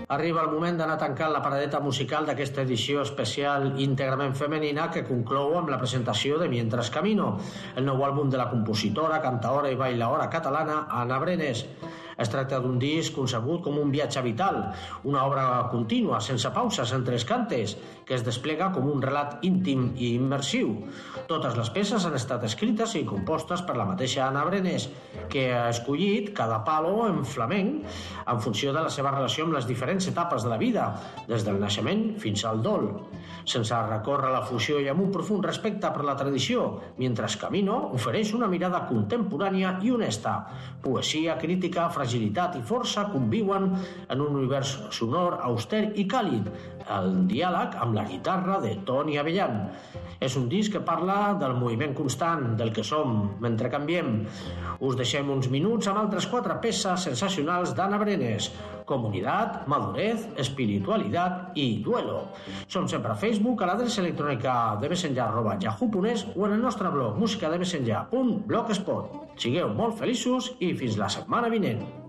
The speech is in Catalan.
Arriba el moment d'anar tancant la paradeta musical d'aquesta edició especial íntegrament femenina que conclou amb la presentació de Mientras Camino, el nou àlbum de la compositora, cantaora i bailaora catalana Ana Brenes. Es tracta d'un disc concebut com un viatge vital, una obra contínua, sense pauses entre els cantes, que es desplega com un relat íntim i immersiu. Totes les peces han estat escrites i compostes per la mateixa Ana Brenes, que ha escollit cada palo en flamenc en funció de la seva relació amb les diferents etapes de la vida, des del naixement fins al dol. Sense recórrer a la fusió i amb un profund respecte per la tradició, Mientras Camino ofereix una mirada contemporània i honesta. Poesia, crítica, fragilitat i força conviuen en un univers sonor, auster i càlid, el diàleg amb la guitarra de Toni Abellan. És un disc que parla del moviment constant, del que som mentre canviem. Us deixem uns minuts amb altres 4 peces sensacionals d'Ana Brenes: Comunidad, Madurez, Espiritualidad i Duelo. Som sempre a Facebook, a l'adreça electrònica devessenja@yahoo.es o en el nostre blog musicadevessenja.blogspot. Sigueu molt feliços i fins la setmana vinent.